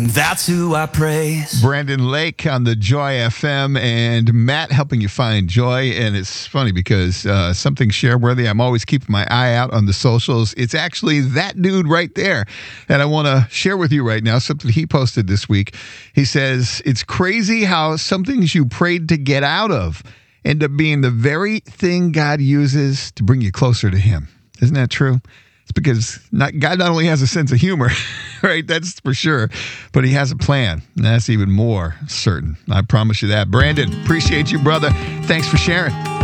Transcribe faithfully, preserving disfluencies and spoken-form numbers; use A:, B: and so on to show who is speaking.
A: That's who I praise.
B: Brandon Lake on the Joy F M, and Matt helping you find joy. And it's funny because uh, something share-worthy, I'm always keeping my eye out on the socials. It's actually that dude right there that I want to share with you right now, something he posted this week. He says, it's crazy how some things you prayed to get out of end up being the very thing God uses to bring you closer to him. Isn't that true? It's because not, God not only has a sense of humor, right? That's for sure. But he has a plan. And that's even more certain. I promise you that. Brandon, appreciate you, brother. Thanks for sharing.